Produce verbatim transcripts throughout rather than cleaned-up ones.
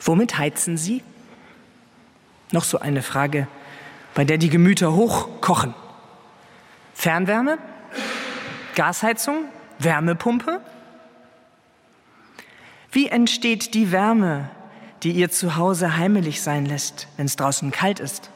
Womit heizen Sie? Noch so eine Frage, bei der die Gemüter hochkochen. Fernwärme? Gasheizung? Wärmepumpe? Wie entsteht die Wärme, die Ihr Zuhause heimelig sein lässt, wenn es draußen kalt ist?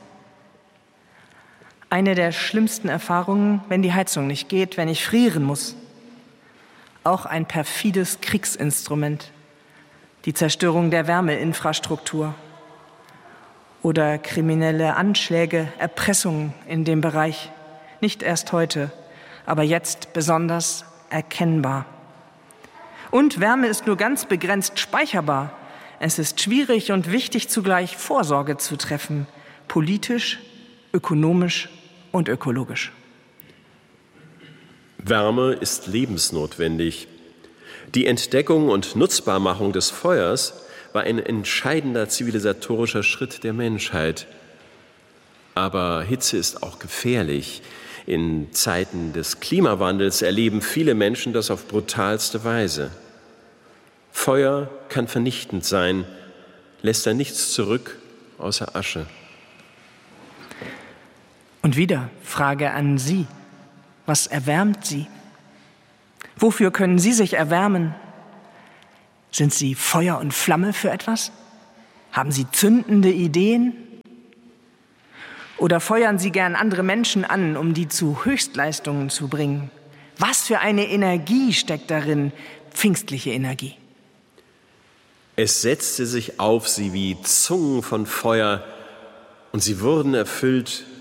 Eine der schlimmsten Erfahrungen, wenn die Heizung nicht geht, wenn ich frieren muss. Auch ein perfides Kriegsinstrument, die Zerstörung der Wärmeinfrastruktur oder kriminelle Anschläge, Erpressungen in dem Bereich. Nicht erst heute, aber jetzt besonders erkennbar. Und Wärme ist nur ganz begrenzt speicherbar. Es ist schwierig und wichtig zugleich, Vorsorge zu treffen, politisch, ökonomisch und ökologisch. Wärme ist lebensnotwendig. Die Entdeckung und Nutzbarmachung des Feuers war ein entscheidender zivilisatorischer Schritt der Menschheit. Aber Hitze ist auch gefährlich. In Zeiten des Klimawandels erleben viele Menschen das auf brutalste Weise. Feuer kann vernichtend sein, lässt da nichts zurück außer Asche. Und wieder Frage an Sie. Was erwärmt Sie? Wofür können Sie sich erwärmen? Sind Sie Feuer und Flamme für etwas? Haben Sie zündende Ideen? Oder feuern Sie gern andere Menschen an, um die zu Höchstleistungen zu bringen? Was für eine Energie steckt darin, pfingstliche Energie? Es setzte sich auf sie wie Zungen von Feuer, und sie wurden erfüllt